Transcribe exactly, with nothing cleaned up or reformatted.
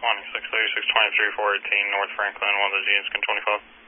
one, six thirty-six twenty-three, four eighteen, North Franklin, one of those units, can twenty-five.